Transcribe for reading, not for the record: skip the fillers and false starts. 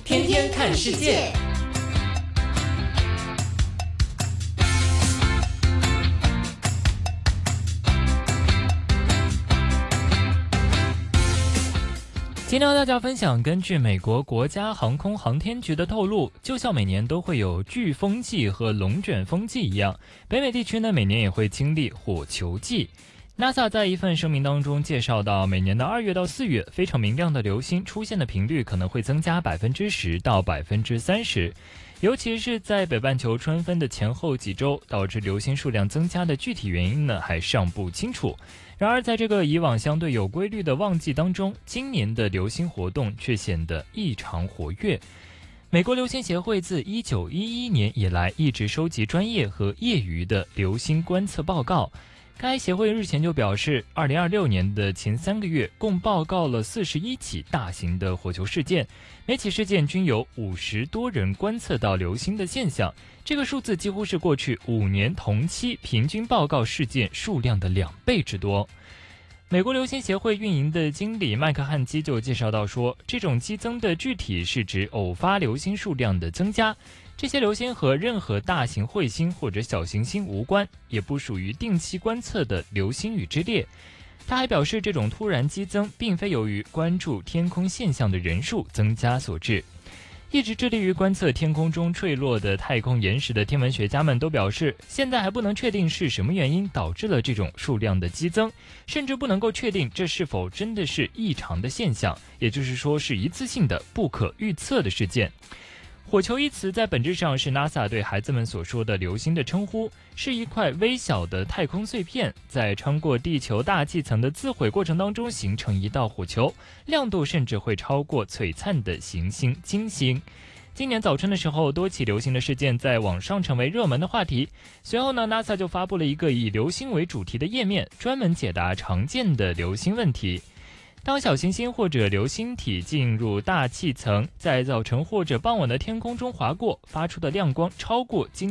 天天看世界。今天和大家分享，根据美国国家航空航天局的透露，就像每年都会有飓风季和龙卷风季一样，北美地区呢每年也会经历火球季。NASA 在一份声明当中介绍到，每年的2月到4月，非常明亮的流星出现的频率可能会增加10%到30%，尤其是在北半球春分的前后几周，导致流星数量增加的具体原因呢还尚不清楚。然而在这个以往相对有规律的旺季当中，今年的流星活动却显得异常活跃。美国流星协会自1911年以来一直收集专业和业余的流星观测报告。该协会日前就表示，2026年的前3个月共报告了41起大型的火球事件，每起事件均有50多人观测到流星的现象，这个数字几乎是过去5年同期平均报告事件数量的2倍之多。美国流星协会运营的经理麦克汉基就介绍到说，这种激增的具体是指偶发流星数量的增加，这些流星和任何大型彗星或者小行星无关，也不属于定期观测的流星雨之列。他还表示，这种突然激增并非由于关注天空现象的人数增加所致。一直致力于观测天空中坠落的太空岩石的天文学家们都表示，现在还不能确定是什么原因导致了这种数量的激增，甚至不能够确定这是否真的是异常的现象，也就是说是一次性的不可预测的事件。火球一词在本质上是 NASA 对孩子们所说的流星的称呼，是一块微小的太空碎片，在穿过地球大气层的自毁过程当中形成一道火球，亮度甚至会超过璀璨的行星金星。今年早春的时候，多起流星的事件在网上成为热门的话题。随后呢 NASA 就发布了一个以流星为主题的页面，专门解答常见的流星问题。当小行星或者流星体进入大气层，在早晨或者傍晚的天空中划过，发出的亮光超过